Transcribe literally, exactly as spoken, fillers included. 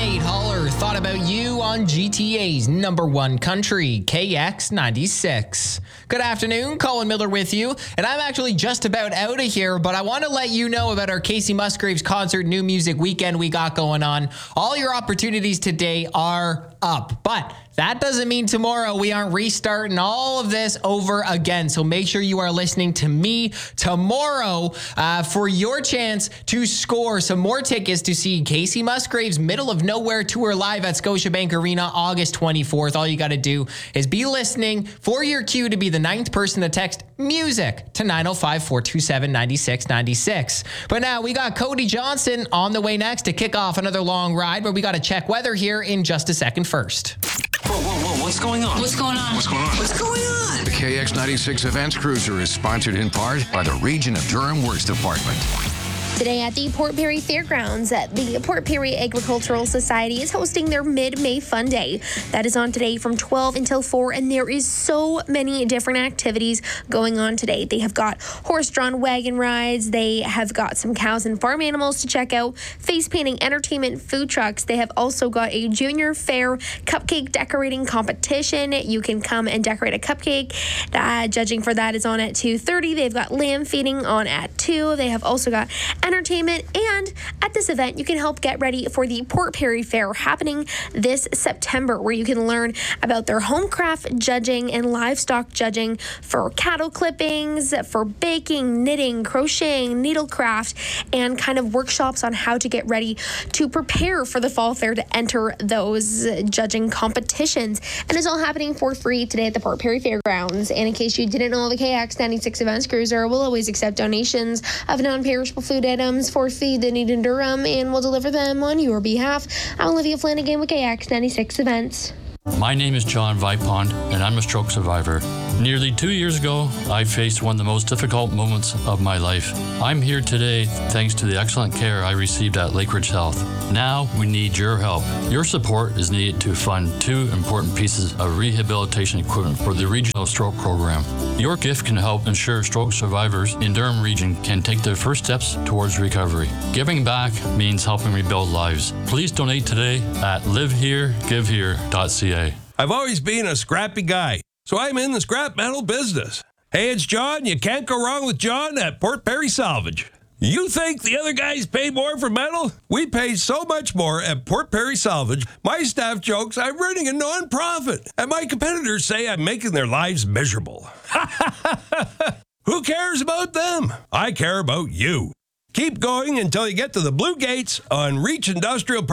Nate Haller thought about you on G T A's number one country, K X ninety-six. Good afternoon, Colin Miller with you, and I'm actually just about out of here, but I want to let you know about our Casey Musgraves concert new music weekend we got going on. All your opportunities today are up, but that doesn't mean tomorrow we aren't restarting all of this over again. So make sure you are listening to me tomorrow uh, for your chance to score some more tickets to see Casey Musgraves' Middle of Nowhere tour live at Scotiabank Arena August twenty-fourth. All you got to do is be listening for your cue to be the ninth person to text music to nine oh five, four two seven, nine six nine six. But now we got Cody Johnson on the way next to kick off another long ride, but we got to check weather here in just a second first. Whoa, whoa, whoa, what's going on? What's going on? What's going on? What's going on? The K X ninety-six Events Cruiser is sponsored in part by the Region of Durham Works Department. Today at the Port Perry Fairgrounds, the Port Perry Agricultural Society is hosting their Mid-May Fun Day. That is on today from twelve until four, and there is so many different activities going on today. They have got horse-drawn wagon rides. They have got some cows and farm animals to check out, face painting, entertainment, food trucks. They have also got a junior fair cupcake decorating competition. You can come and decorate a cupcake. Uh, judging for that is on at two thirty. They've got lamb feeding on at two. They have also got entertainment, and at this event you can help get ready for the Port Perry Fair happening this September, where you can learn about their home craft judging and livestock judging for cattle clippings, for baking, knitting, crocheting, needlecraft, and kind of workshops on how to get ready to prepare for the fall fair to enter those judging competitions. And it's all happening for free today at the Port Perry Fairgrounds. And in case you didn't know, the K X ninety-six Events Cruiser will always accept donations of non-perishable food items for Feed the Need in Durham, and will deliver them on your behalf. I'm Olivia Flanagan with K X ninety-six Events. My name is John Vipond, and I'm a stroke survivor. Nearly two years ago, I faced one of the most difficult moments of my life. I'm here today thanks to the excellent care I received at Lakeridge Health. Now we need your help. Your support is needed to fund two important pieces of rehabilitation equipment for the Regional Stroke Program. Your gift can help ensure stroke survivors in Durham Region can take their first steps towards recovery. Giving back means helping rebuild lives. Please donate today at live here give here dot c a. I've always been a scrappy guy, so I'm in the scrap metal business. Hey, it's John. You can't go wrong with John at Port Perry Salvage. You think the other guys pay more for metal? We pay so much more at Port Perry Salvage. My staff jokes I'm running a non-profit, and my competitors say I'm making their lives miserable. Who cares about them? I care about you. Keep going until you get to the Blue Gates on Reach Industrial Park.